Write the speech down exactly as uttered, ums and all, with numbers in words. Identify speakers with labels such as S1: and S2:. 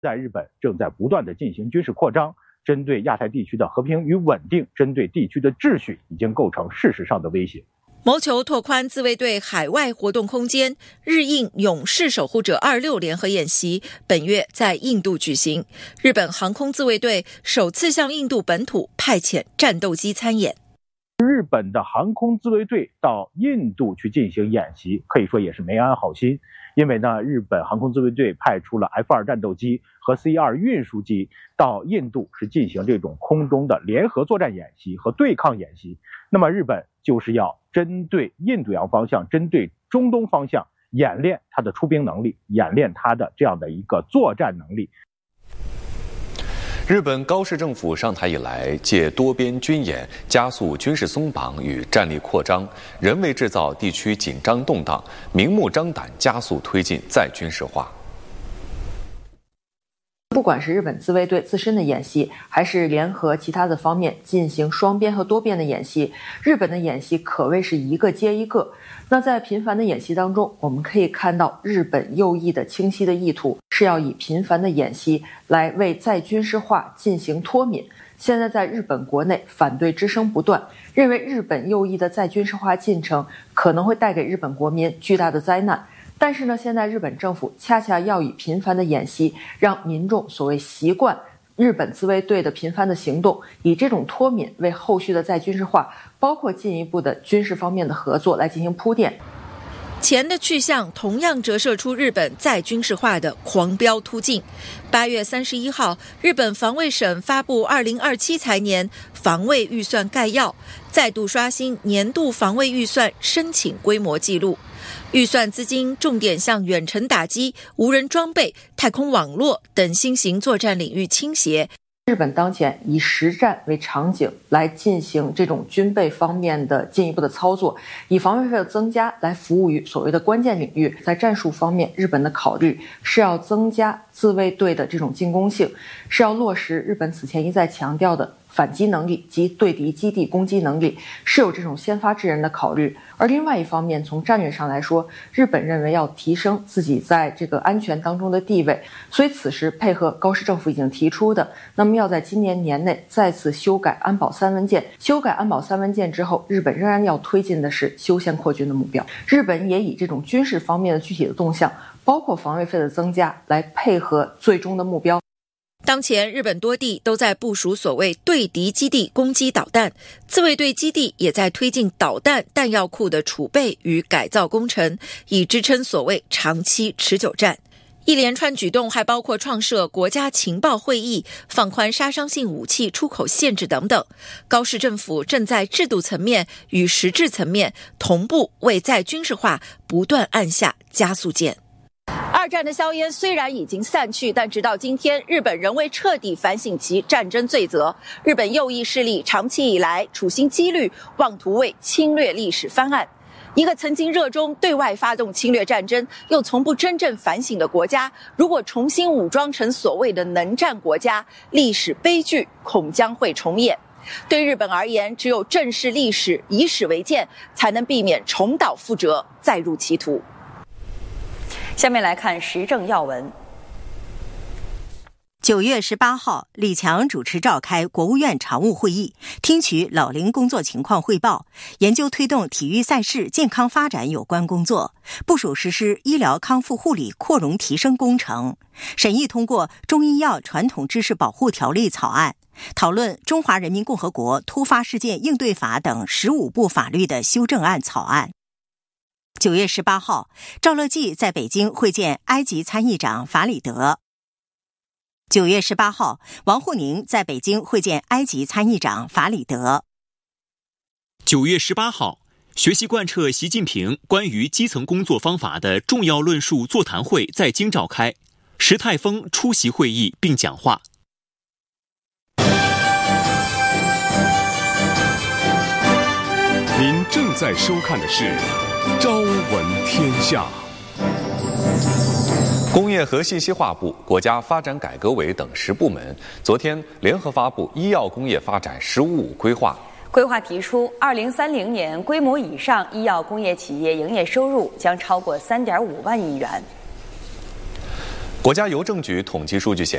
S1: 在日本正在不断的进行军事扩张，针对亚太地区的和平与稳定，针对地区的秩序，已经构成事实上的威胁。
S2: 谋求拓宽自卫队海外活动空间，日印勇士守护者二六联合演习本月在印度举行，日本航空自卫队首次向印度本土派遣战斗机参演。
S1: 日本的航空自卫队到印度去进行演习，可以说也是没安好心。因为呢，日本航空自卫队派出了 F 二 战斗机和 C 二 运输机到印度，是进行这种空中的联合作战演习和对抗演习。那么日本就是要针对印度洋方向，针对中东方向演练它的出兵能力，演练它的这样的一个作战能力。
S3: 日本高市政府上台以来，借多边军演加速军事松绑与战力扩张，人为制造地区紧张动荡，明目张胆加速推进再军事化。
S4: 不管是日本自卫队自身的演习，还是联合其他的方面进行双边和多边的演习，日本的演习可谓是一个接一个。那在频繁的演习当中，我们可以看到日本右翼的清晰的意图是要以频繁的演习来为再军事化进行脱敏。现在在日本国内反对之声不断，认为日本右翼的再军事化进程可能会带给日本国民巨大的灾难。但是呢，现在日本政府恰恰要以频繁的演习，让民众所谓习惯日本自卫队的频繁的行动，以这种脱敏为后续的再军事化，包括进一步的军事方面的合作来进行铺垫。
S2: 钱的去向同样折射出日本再军事化的狂飙突进。八月三十一号，日本防卫省发布二零二七财年防卫预算概要，再度刷新年度防卫预算申请规模纪录。预算资金重点向远程打击、无人装备、太空网络等新型作战领域倾斜。
S4: 日本当前以实战为场景来进行这种军备方面的进一步的操作，以防卫费的增加来服务于所谓的关键领域。在战术方面，日本的考虑是要增加自卫队的这种进攻性，是要落实日本此前一再强调的反击能力及对敌基地攻击能力，是有这种先发制人的考虑。而另外一方面，从战略上来说，日本认为要提升自己在这个安全当中的地位，所以此时配合高市政府已经提出的，那么要在今年年内再次修改安保三文件。修改安保三文件之后，日本仍然要推进的是修宪扩军的目标。日本也以这种军事方面的具体的动向，包括防卫费的增加，来配合最终的目标。
S2: 当前日本多地都在部署所谓对敌基地攻击导弹，自卫队基地也在推进导弹弹药库的储备与改造工程，以支撑所谓长期持久战。一连串举动还包括创设国家情报会议、放宽杀伤性武器出口限制等等。高市政府正在制度层面与实质层面同步为再军事化不断按下加速键。二战的硝烟虽然已经散去，但直到今天，日本仍未彻底反省其战争罪责。日本右翼势力长期以来处心积虑，妄图为侵略历史翻案。一个曾经热衷对外发动侵略战争，又从不真正反省的国家，如果重新武装成所谓的能战国家，历史悲剧恐将会重演。对日本而言，只有正视历史，以史为鉴，才能避免重蹈覆辙，再入歧途。
S5: 下面来看时政要闻。
S6: 九月十八号，李强主持召开国务院常务会议，听取老龄工作情况汇报，研究推动体育赛事健康发展有关工作，部署实施医疗康复护理扩容提升工程，审议通过《中医药传统知识保护条例》草案，讨论《中华人民共和国突发事件应对法》等十五部法律的修正案草案。九月十八号，赵乐际在北京会见埃及参议长法里德。九月十八号，王沪宁在北京会见埃及参议长法里德。
S7: 九月十八号，学习贯彻习近平关于基层工作方法的重要论述座谈会在京召开，石泰峰出席会议并讲话。
S8: 您正在收看的是《朝闻天下》。
S3: 工业和信息化部、国家发展改革委等十部门昨天联合发布《医药工业发展“十五五”规划》。
S5: 规划提出，二零三零年规模以上医药工业企业营业收入将超过三点五万亿元。
S3: 国家邮政局统计数据显